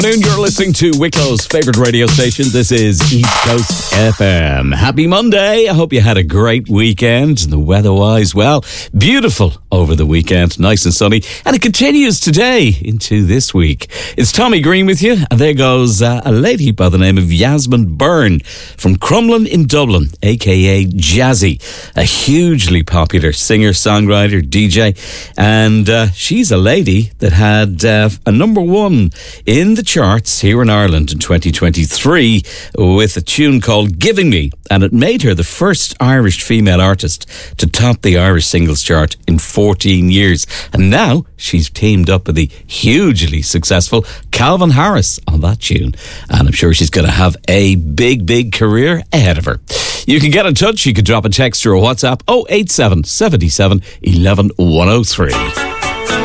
You're listening to Wicklow's favourite radio station. This is East Coast FM. Happy Monday. I hope you had a great weekend. The weather-wise, well, beautiful over the weekend. Nice and sunny. And it continues today into this week. It's Tommy Green with you. And there goes a lady by the name of Yasmin Byrne from Crumlin in Dublin, a.k.a. Jazzy. A hugely popular singer, songwriter, DJ. And she's a lady that had a number one in the charts here in Ireland in 2023 with a tune called Giving Me, and it made her the first Irish female artist to top the Irish singles chart in 14 years. And now she's teamed up with the hugely successful Calvin Harris on that tune, and I'm sure she's going to have a big career ahead of her. You can get in touch. You can drop a text or a WhatsApp 087 77 11 103.